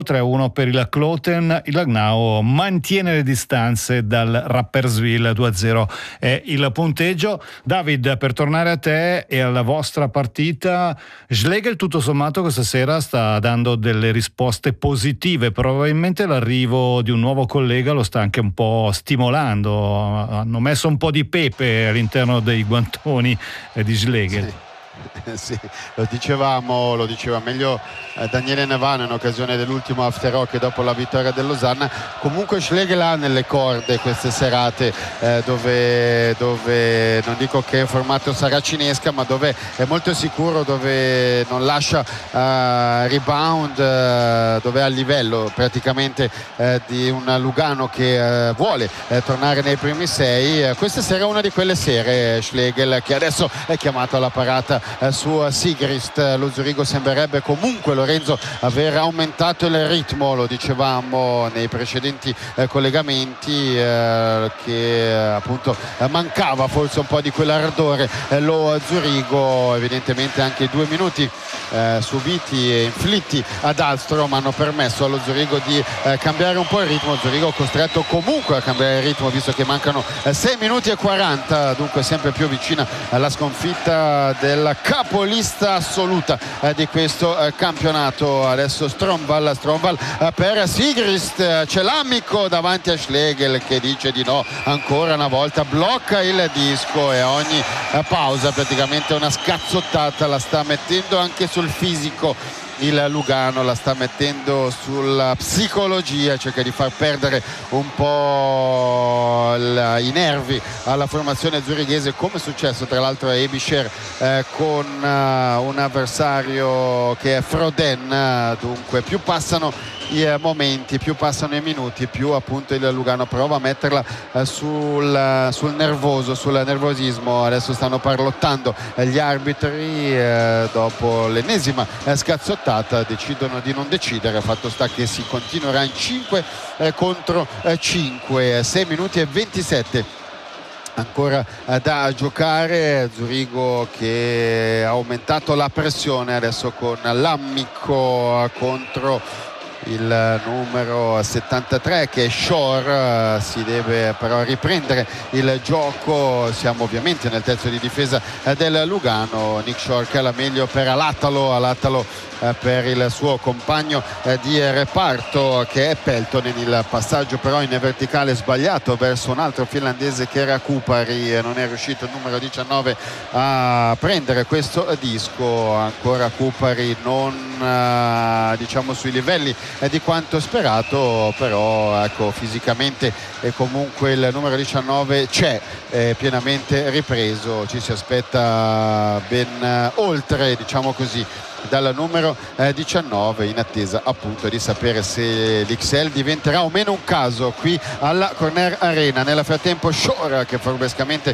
3-1 per il Kloten. Il Langnau mantiene le distanze dal Rapperswil. 2-0 è il punteggio. David, per tornare a te e alla vostra partita, Schlegel tutto sommato questa sera sta dando delle risposte positive. Probabilmente l'arrivo di un nuovo collega lo sta anche un po' stimolando. Hanno messo un po' di pepe all'interno dei guantoni di Schlegel. Sì, lo diceva meglio Daniele Nevano in occasione dell'ultimo After Rock dopo la vittoria del Losanna. Comunque Schlegel ha nelle corde queste serate dove non dico che è formato saracinesca, ma dove è molto sicuro, dove non lascia rebound, dove è a livello praticamente di un Lugano che vuole tornare nei primi 6. Questa sera è una di quelle sere Schlegel, che adesso è chiamato alla parata su Sigrist. Lo Zurigo sembrerebbe comunque, Lorenzo, aver aumentato il ritmo, lo dicevamo nei precedenti collegamenti, che appunto mancava forse un po' di quell'ardore lo Zurigo. Evidentemente anche i 2 minuti subiti e inflitti ad Alstrom hanno permesso allo Zurigo di cambiare un po' il ritmo. Zurigo costretto comunque a cambiare il ritmo, visto che mancano 6 minuti e 40, dunque sempre più vicina alla sconfitta del capolista assoluta di questo campionato. Adesso Stromval per Sigrist, c'è l'amico davanti a Schlegel che dice di no ancora una volta, blocca il disco, e a ogni pausa praticamente una scazzottata la sta mettendo anche sul fisico. Il Lugano la sta mettendo sulla psicologia, cerca di far perdere un po' i nervi alla formazione zurighese, come è successo tra l'altro a Ebischer con un avversario che è Froden. Dunque più passano i momenti, più passano i minuti, più appunto il Lugano prova a metterla sul nervoso, sul nervosismo. Adesso stanno parlottando gli arbitri, dopo l'ennesima scazzottata decidono di non decidere. Fatto sta che si continuerà in 5 contro 5. 6 minuti e 27 ancora da giocare. Zurigo che ha aumentato la pressione adesso con l'amico contro il numero 73 che è Shore. Si deve però riprendere il gioco. Siamo ovviamente nel terzo di difesa del Lugano. Nick Shore che è la meglio per Alatalo per il suo compagno di reparto che è Peltonen. Il passaggio però in verticale sbagliato verso un altro finlandese che era Kupari, non è riuscito il numero 19 a prendere questo disco. Ancora Kupari non diciamo sui livelli di quanto sperato, però ecco, fisicamente e comunque il numero 19 c'è, pienamente ripreso. Ci si aspetta ben oltre, diciamo così, dal numero 19, in attesa appunto di sapere se l'XL diventerà o meno un caso qui alla Corner Arena. Nel frattempo Shore, che furbescamente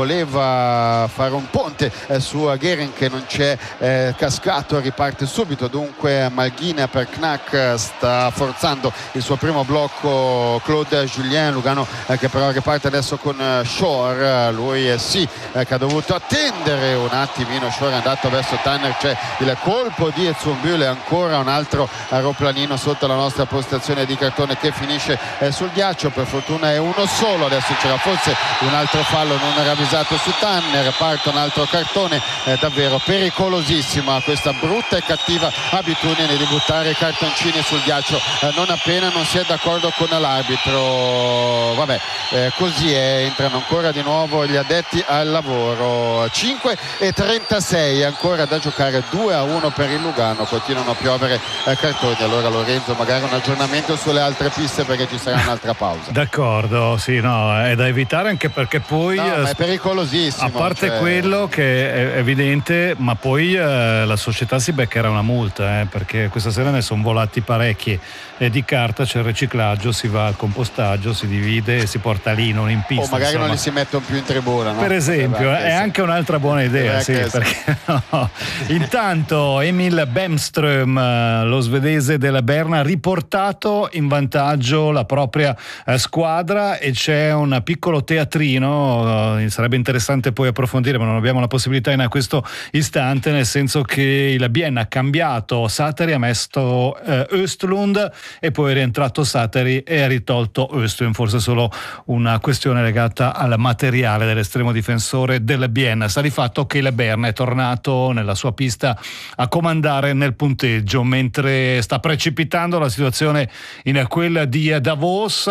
voleva fare un ponte su Gehring, che non c'è cascato, riparte subito. Dunque Malghina per Knack, sta forzando il suo primo blocco Claude Julien. Lugano che però riparte adesso con Shore. Lui sì, che ha dovuto attendere un attimino. Shore è andato verso Tanner, c'è il colpo di Zumbulle, ancora un altro aeroplanino sotto la nostra postazione di cartone che finisce sul ghiaccio. Per fortuna è uno solo. Adesso c'era forse un altro fallo non ravvisato su Tanner, parte un altro cartone. Davvero pericolosissima questa brutta e cattiva abitudine di buttare cartoncini sul ghiaccio non appena non si è d'accordo con l'arbitro. Vabbè, così è. Entrano ancora di nuovo gli addetti al lavoro. 5 e 36 ancora da giocare, 2-1 per il Lugano. Continuano a piovere cartoni. Allora Lorenzo, magari un aggiornamento sulle altre piste, perché ci sarà un'altra pausa. D'accordo, sì, no, è da evitare, anche perché poi ma è pericolosissimo, a parte quello che è evidente, ma poi la società si beccherà una multa, perché questa sera ne sono volati parecchi di carta. C'è il riciclaggio, si va al compostaggio, si divide e si porta lì, non in pista, o magari insomma. Non li si mettono più in tribuna, no? Per esempio, è anche un'altra buona idea, sì, perché no. Intanto Intanto Emil Bemström, lo svedese della Berna, ha riportato in vantaggio la propria squadra, e c'è un piccolo teatrino, sarebbe interessante poi approfondire ma non abbiamo la possibilità in questo istante, nel senso che il Bien ha cambiato Sateri, ha messo Östlund e poi è rientrato Sateri e ha ritolto Östlund, forse solo una questione legata al materiale dell'estremo difensore del Bien. Sta di fatto che il Berna è tornato nella sua pista a comandare nel punteggio, mentre sta precipitando la situazione in quella di Davos.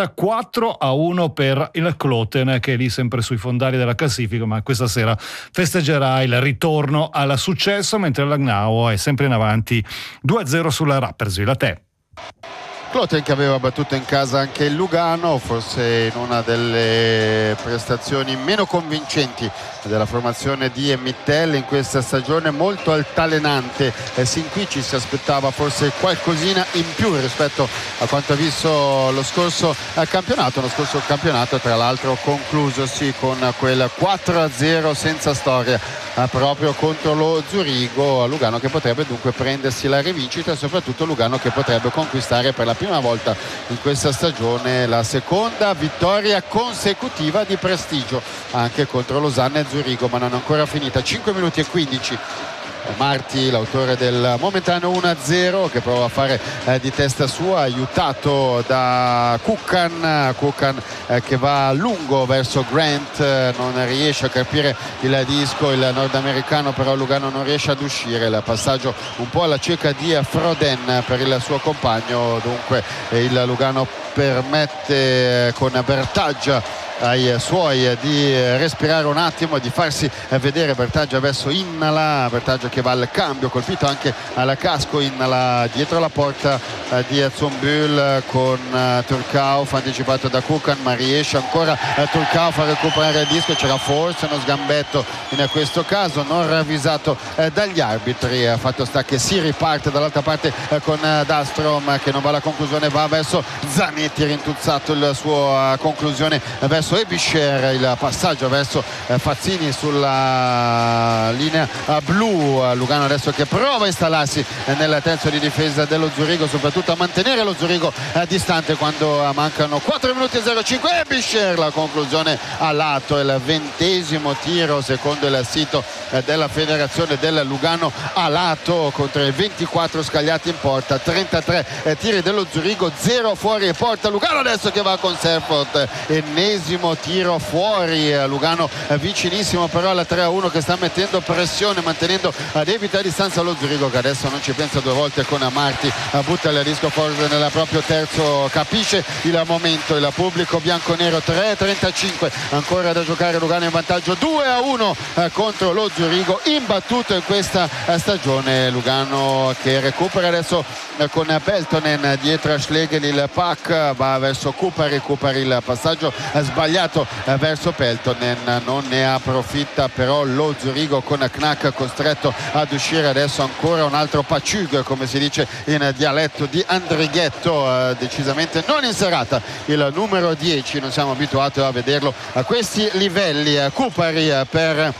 4-1 per il Kloten, che è lì sempre sui fondali della classifica, ma questa sera festeggerà il ritorno al successo, mentre Langnau è sempre in avanti 2-0 sulla Rapperswil. A te. Kloten che aveva battuto in casa anche il Lugano, forse in una delle prestazioni meno convincenti della formazione di Mittel in questa stagione, molto altalenante. Sin qui ci si aspettava forse qualcosina in più rispetto a quanto ha visto lo scorso campionato, tra l'altro conclusosi con quel 4-0 senza storia proprio contro lo Zurigo. Lugano che potrebbe dunque prendersi la rivincita, e soprattutto Lugano che potrebbe conquistare per la prima volta in questa stagione la seconda vittoria consecutiva di prestigio anche contro Losanna e Zurigo, ma non è ancora finita. 5 minuti e 15. Marti, l'autore del momentaneo 1-0, che prova a fare di testa sua, aiutato da Kukan che va lungo verso Grant, non riesce a capire il disco il nordamericano, però Lugano non riesce ad uscire. Il passaggio un po' alla cieca di Froden per il suo compagno, dunque il Lugano permette con Bertaggia ai suoi di respirare un attimo e di farsi vedere. Bertaggia verso Innala, Bertaggia che va al cambio, colpito anche alla casco. Innala dietro la porta di Zumbül con Turkauf anticipato da Kukan, ma riesce ancora Turkauf a recuperare il disco. C'era forse uno sgambetto in questo caso, non ravvisato dagli arbitri. Fatto sta che si riparte dall'altra parte con Dastrom che non va alla conclusione, va verso Zanetti, rintuzzato la sua conclusione verso Ebischer, il passaggio verso Fazzini sulla linea blu. Lugano adesso che prova a installarsi nel terzo di difesa dello Zurigo, soprattutto a mantenere lo Zurigo distante quando mancano 4 minuti e 05. Ebischer, la conclusione a lato, il 20° tiro secondo il sito della federazione del Lugano a lato, contro i 24 scagliati in porta. 33 tiri dello Zurigo, 0 fuori porta. Lugano adesso che va con Serfort, ennesimo tiro fuori. Lugano vicinissimo però alla 3-1, che sta mettendo pressione, mantenendo a debita distanza lo Zurigo, che adesso non ci pensa due volte con Marti, butta il disco fuori nel proprio terzo, capisce il momento. Il pubblico bianconero, 3:35 ancora da giocare, Lugano in vantaggio 2-1 contro lo Zurigo, imbattuto in questa stagione. Lugano che recupera adesso con Peltonen dietro a Schlegel, il pack va verso Kupari, il passaggio sbagliato verso Peltonen, non ne approfitta però lo Zurigo con Knack costretto ad uscire. Adesso ancora un altro Pacciug, come si dice in dialetto di Andrighetto, decisamente non in serata il numero 10, non siamo abituati a vederlo a questi livelli. Kupari per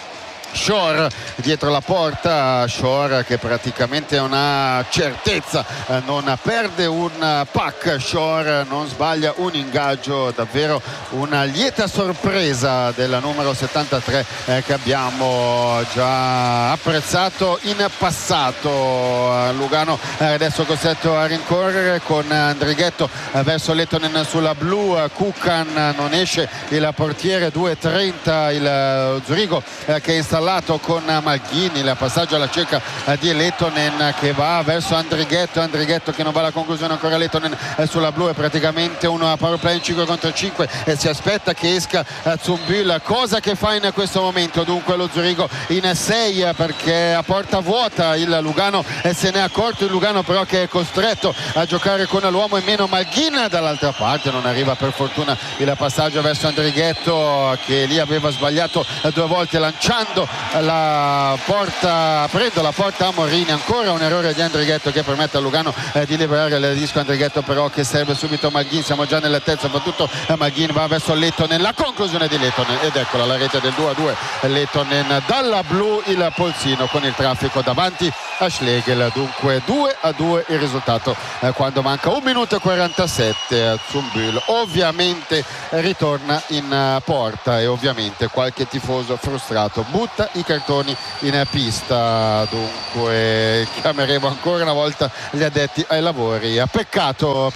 Shore dietro la porta, Shore che praticamente è una certezza, non perde un pack, Shore non sbaglia un ingaggio, davvero una lieta sorpresa del numero 73 che abbiamo già apprezzato in passato. Lugano adesso costretto a rincorrere con Andrighetto verso Lettonen sulla blu, Kukan non esce, il portiere 2:30, il Zurigo che è installato con Malghini, il passaggio alla cieca di Lettonen che va verso Andrighetto che non va alla conclusione ancora. Lettonen sulla blu, è praticamente un power play in 5 contro 5 e si aspetta che esca Zumbül, cosa che fa in questo momento. Dunque lo Zurigo in 6 perché a porta vuota il Lugano se ne è accorto, il Lugano però che è costretto a giocare con l'uomo in meno. Malghini dall'altra parte, non arriva per fortuna il passaggio verso Andrighetto che lì aveva sbagliato 2 volte lanciando la porta a Morini, ancora un errore di Andrighetto che permette a Lugano di liberare il disco. Andrighetto però che serve subito Maghin, siamo già nel terzo battuto, Maghin va verso Lettonen, la conclusione di Lettonen ed eccola la rete del 2-2. Lettonen dalla blu il polsino con il traffico davanti a Schlegel, dunque 2-2 il risultato quando manca 1 minuto e 47. Zumbühl ovviamente ritorna in porta e ovviamente qualche tifoso frustrato butta i cartoni in pista, dunque chiameremo ancora una volta gli addetti ai lavori. Peccato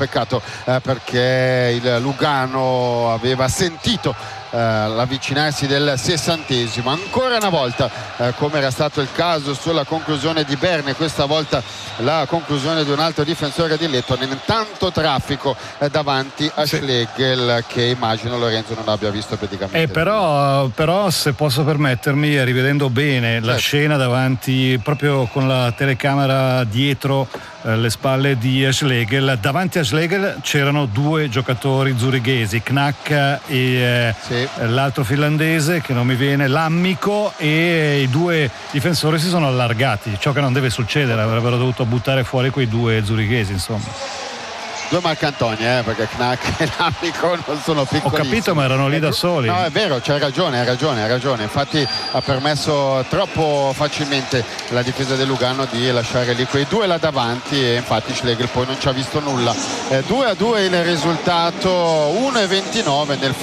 perché il Lugano aveva sentito l'avvicinarsi del 60°, ancora una volta come era stato il caso sulla conclusione di Berne, questa volta la conclusione di un altro difensore di Lettonen, tanto traffico davanti a Schlegel che immagino Lorenzo non abbia visto praticamente. Però se posso permettermi, rivedendo bene la scena davanti, proprio con la telecamera dietro le spalle di Schlegel, davanti a Schlegel c'erano 2 giocatori zurighesi, Knack e l'altro finlandese che non mi viene, Lammico, e i 2 difensori si sono allargati, ciò che non deve succedere, avrebbero dovuto buttare fuori quei 2 zurighesi, insomma. 2 marcantoni, perché Knack e Lammico non sono piccolissimi. Ho capito, ma erano lì da soli. No, è vero, c'hai ragione. Infatti ha permesso troppo facilmente la difesa del Lugano di lasciare lì quei 2 là davanti e infatti Schlegel poi non ci ha visto nulla. 2-2 il risultato, 1:29. Nel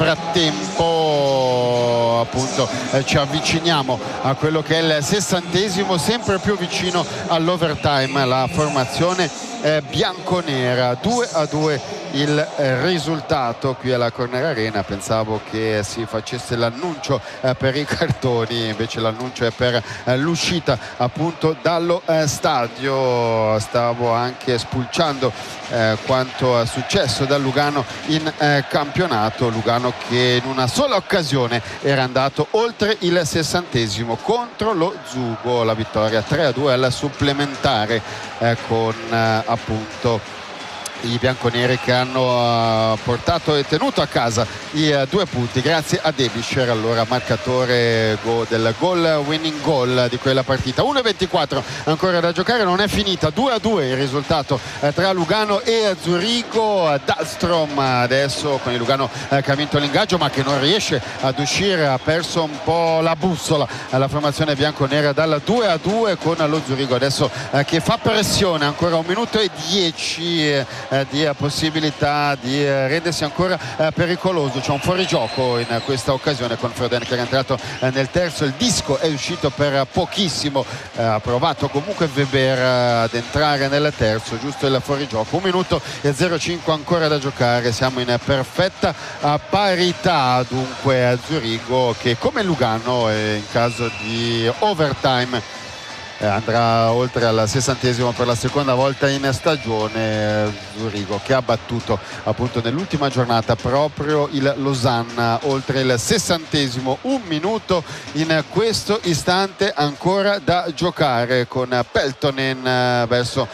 frattempo appunto ci avviciniamo a quello che è il 60°, sempre più vicino all'overtime. La formazione bianconera, 2-2 il risultato qui alla Corner Arena. Pensavo che si facesse l'annuncio per i cartoni, invece l'annuncio è per l'uscita appunto dallo stadio. Stavo anche spulciando quanto è successo da Lugano in campionato. Lugano che in una sola occasione era andato oltre il 60° contro lo Zugo. La vittoria 3-2 al supplementare con appunto i bianconeri che hanno portato e tenuto a casa i 2 punti grazie a Debischer, allora marcatore del goal winning goal di quella partita. 1:24 ancora da giocare, non è finita, 2-2 il risultato tra Lugano e Zurigo. Dahlstrom adesso con il Lugano che ha vinto l'ingaggio ma che non riesce ad uscire, ha perso un po' la bussola alla formazione bianconera dal 2-2 con lo Zurigo adesso che fa pressione, ancora 1 minuto e 10 di possibilità di rendersi ancora pericoloso. C'è un fuorigioco in questa occasione con Froden che è entrato nel terzo, il disco è uscito per pochissimo, ha provato comunque Weber ad entrare nel terzo, giusto il fuorigioco. 1 minuto e 0,5 ancora da giocare, siamo in perfetta parità dunque a Zurigo che come Lugano in caso di overtime andrà oltre al 60° per la seconda volta in stagione. Zurigo che ha battuto appunto nell'ultima giornata proprio il Losanna oltre il 60°. 1 minuto in questo istante ancora da giocare con Peltonen verso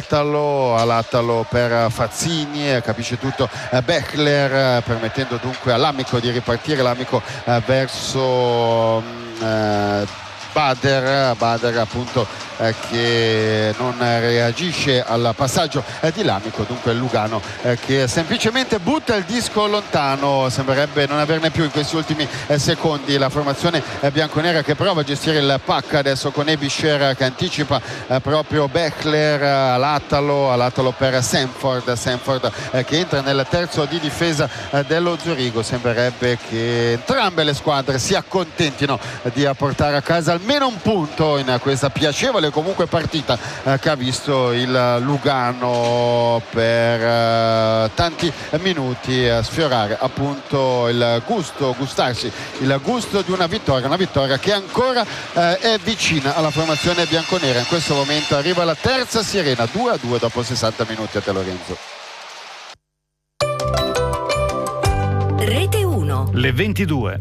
Alatalo per Fazzini, capisce tutto Bechler, permettendo dunque a Lammico di ripartire. Lammico verso Bader appunto che non reagisce al passaggio di Lammico, dunque il Lugano che semplicemente butta il disco lontano, sembrerebbe non averne più in questi ultimi secondi. La formazione bianconera che prova a gestire il pack adesso con Ebischer che anticipa proprio Bechler, Alatalo per Sanford che entra nel terzo di difesa dello Zurigo. Sembrerebbe che entrambe le squadre si accontentino di portare a casa almeno un punto in questa piacevole comunque partita che ha visto il Lugano per tanti minuti sfiorare appunto gustarsi il gusto di una vittoria che ancora è vicina alla formazione bianconera. In questo momento arriva la terza sirena, 2-2 dopo 60 minuti a te Lorenzo. Rete 1. Le 22.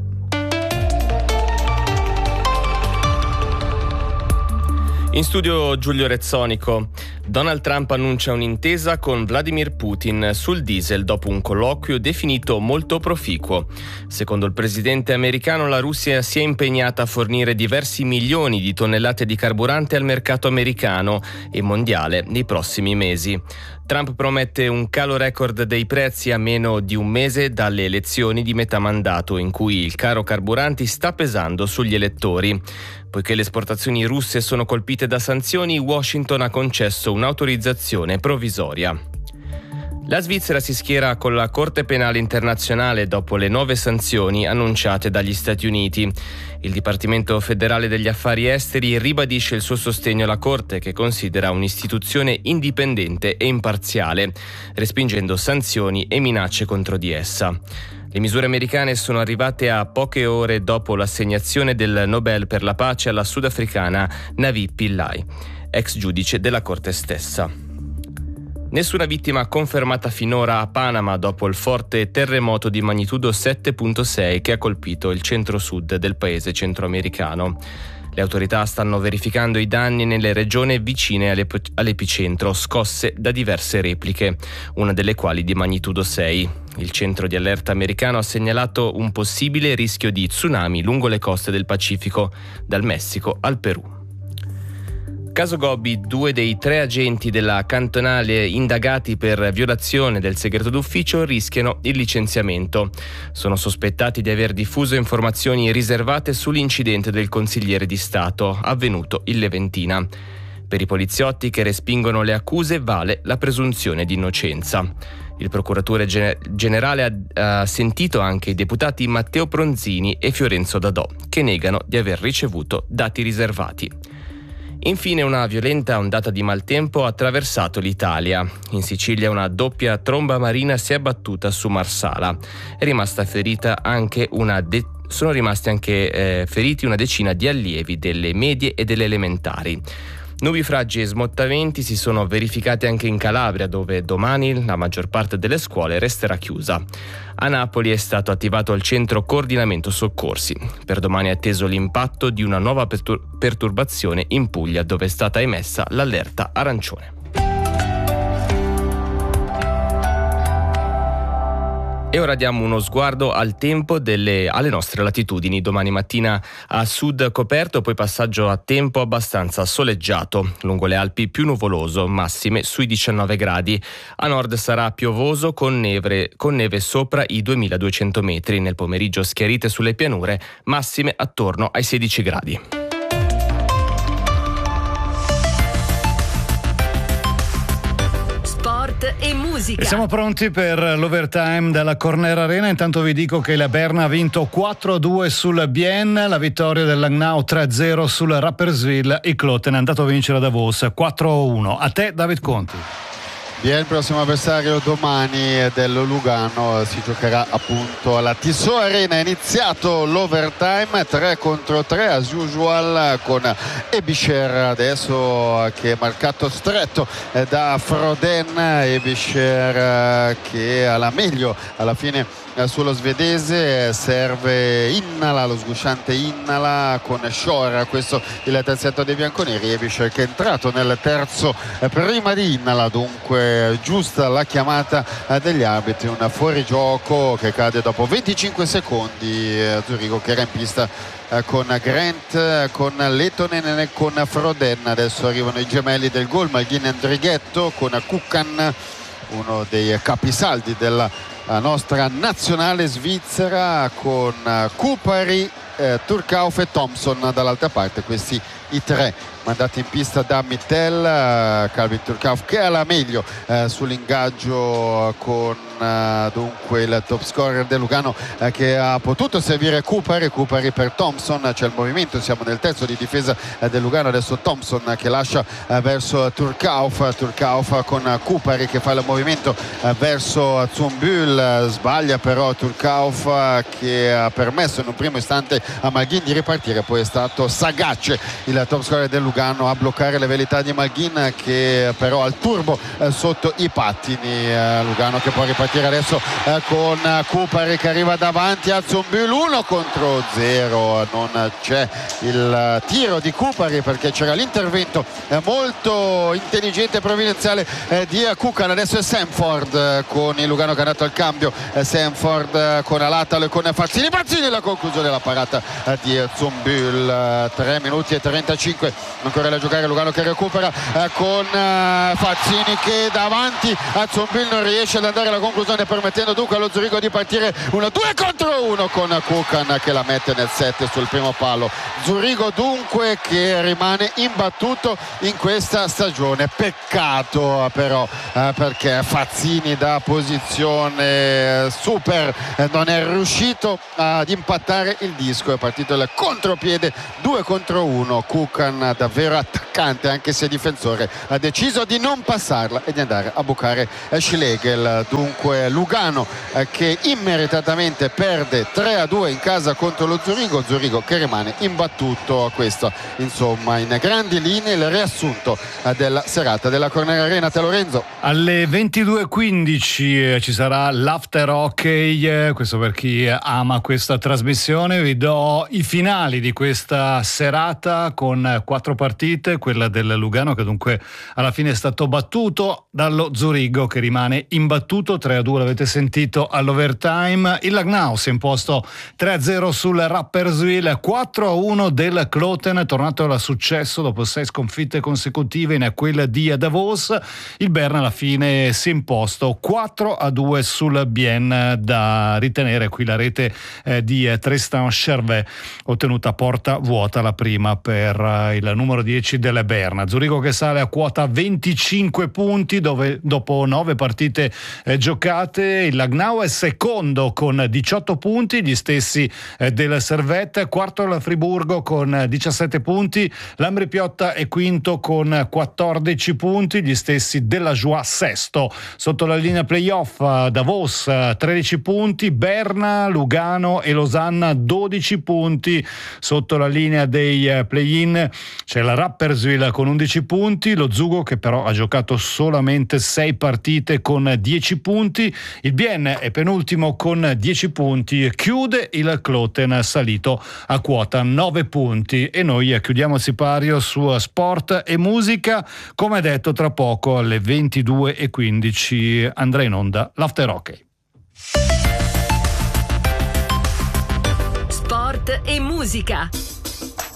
In studio Giulio Rezzonico. Donald Trump annuncia un'intesa con Vladimir Putin sul diesel dopo un colloquio definito molto proficuo. Secondo il presidente americano, la Russia si è impegnata a fornire diversi milioni di tonnellate di carburante al mercato americano e mondiale nei prossimi mesi. Trump promette un calo record dei prezzi a meno di un mese dalle elezioni di metà mandato, in cui il caro carburanti sta pesando sugli elettori. Poiché le esportazioni russe sono colpite da sanzioni, Washington ha concesso un'autorizzazione provvisoria. La Svizzera si schiera con la Corte Penale Internazionale dopo le nuove sanzioni annunciate dagli Stati Uniti. Il Dipartimento Federale degli Affari Esteri ribadisce il suo sostegno alla Corte, che considera un'istituzione indipendente e imparziale, respingendo sanzioni e minacce contro di essa. Le misure americane sono arrivate a poche ore dopo l'assegnazione del Nobel per la pace alla sudafricana Navi Pillay, ex giudice della Corte stessa. Nessuna vittima confermata finora a Panama dopo il forte terremoto di magnitudo 7.6 che ha colpito il centro-sud del paese centroamericano. Le autorità stanno verificando i danni nelle regioni vicine all'epicentro, scosse da diverse repliche, una delle quali di magnitudo 6. Il centro di allerta americano ha segnalato un possibile rischio di tsunami lungo le coste del Pacifico, dal Messico al Perù. Caso Gobbi, 2 dei 3 agenti della cantonale indagati per violazione del segreto d'ufficio rischiano il licenziamento. Sono sospettati di aver diffuso informazioni riservate sull'incidente del consigliere di Stato avvenuto in Leventina. Per i poliziotti che respingono le accuse vale la presunzione di innocenza. Il procuratore generale ha sentito anche i deputati Matteo Pronzini e Fiorenzo Dadò, che negano di aver ricevuto dati riservati. Infine, una violenta ondata di maltempo ha attraversato l'Italia. In Sicilia una doppia tromba marina si è abbattuta su Marsala. È rimasta ferita anche sono rimasti anche feriti una decina di allievi delle medie e delle elementari. Nubifragi e smottamenti si sono verificati anche in Calabria, dove domani la maggior parte delle scuole resterà chiusa. A Napoli è stato attivato il centro coordinamento soccorsi. Per domani è atteso l'impatto di una nuova perturbazione in Puglia, dove è stata emessa l'allerta arancione. E ora diamo uno sguardo al tempo alle nostre latitudini. Domani mattina a sud coperto, poi passaggio a tempo abbastanza soleggiato. Lungo le Alpi più nuvoloso, massime sui 19 gradi. A nord sarà piovoso con neve sopra i 2200 metri. Nel pomeriggio schiarite sulle pianure, massime attorno ai 16 gradi. E musica. E siamo pronti per l'overtime della Corner Arena. Intanto vi dico che la Berna ha vinto 4-2 sul Bien, la vittoria del Langnau 3-0 sul Rapperswil. Il Kloten è andato a vincere a Davos 4-1. A te, David Conti. Bien, il prossimo avversario domani del Lugano si giocherà appunto alla Tissot Arena. È iniziato l'overtime 3 contro 3 as usual, con Ebischer adesso che è marcato stretto da Froden. Ebischer che ha la meglio alla fine sullo svedese, serve Innala, lo sgusciante Innala con Shore, questo il terzetto dei bianconeri. Ebischer che è entrato nel terzo prima di Innala, dunque giusta la chiamata degli arbitri, un fuorigioco che cade dopo 25 secondi. Zurigo che era in pista con Grant, con Letonen e con Froden. Adesso arrivano i gemelli del gol, Malghin e Drighetto, con Kukan, uno dei capisaldi della nostra nazionale svizzera, con Kupari, Turcauf e Thompson dall'altra parte. Questi i tre mandati in pista da Mittel. Calvin Turcauf che ha la meglio sull'ingaggio con dunque il top scorer del Lugano che ha potuto servire Kupari per Thompson. C'è il movimento, siamo nel terzo di difesa del Lugano. Adesso Thompson che lascia verso Turcauf con Kupari che fa il movimento verso Zumbül. Sbaglia però Turcauf, che ha permesso in un primo istante a Malghin di ripartire, poi è stato sagace il il top scorer del Lugano a bloccare le velità di Malghin, che però ha il turbo sotto i pattini. Lugano che può ripartire adesso con Kupari che arriva davanti a Zumbül, 1 contro 0. Non c'è il tiro di Kupari perché c'era l'intervento molto intelligente e provvidenziale di Kukan. Adesso è Sanford con il Lugano che ha dato il cambio, Sanford con Alatalo e con Fazzini, la conclusione della parata di Zumbül. 3 minuti e 35 ancora da giocare, Lugano che recupera con Fazzini che davanti a Zumbül non riesce ad andare alla conclusione, permettendo dunque allo Zurigo di partire 1-2 contro 1 con Kukan che la mette nel set sul primo palo. Zurigo dunque che rimane imbattuto in questa stagione. Peccato però perché Fazzini da posizione super non è riuscito ad impattare il disco, è partito il contropiede, 2 contro 1. Kukan davvero attaccante anche se difensore, ha deciso di non passarla e di andare a bucare Schlegel. Dunque Lugano che immeritatamente perde 3-2 in casa contro lo Zurigo che rimane imbattuto. Questo insomma in grandi linee il riassunto della serata della Corner Arena. Te Lorenzo. Alle 22:15 ci sarà l'after hockey, questo per chi ama questa trasmissione. Vi do i finali di questa serata con 4 partite, quella del Lugano che dunque alla fine è stato battuto dallo Zurigo che rimane imbattuto 3-2, l'avete sentito all'overtime. Il Lugnau si è imposto 3-0 sul Rapperswil, 4-1 del Kloten, tornato al successo dopo 6 sconfitte consecutive in quella di Davos. Il Berna alla fine si è imposto 4-2 sul Bien, da ritenere qui la rete di Tristan Chervet, ottenuta a porta vuota, la prima per il numero 10 del Berna. Zurigo che sale a quota 25 punti dopo 9 partite giocate. Il Lugnau è secondo con 18 punti, gli stessi del Servette, quarto il Friburgo con 17 punti, l'Ambri Piotta è quinto con 14 punti, gli stessi della Joie sesto. Sotto la linea playoff Davos 13 punti, Berna, Lugano e Losanna 12 punti. Sotto la linea dei play-in c'è la Rapperswil con 11 punti, lo Zugo che però ha giocato solamente 6 partite con 10 punti, il Bien è penultimo con 10 punti, chiude il Kloten salito a quota 9 punti. E noi chiudiamo il sipario su sport e musica, come detto tra poco alle 22:15 andrà in onda l'after hockey. Sport e musica.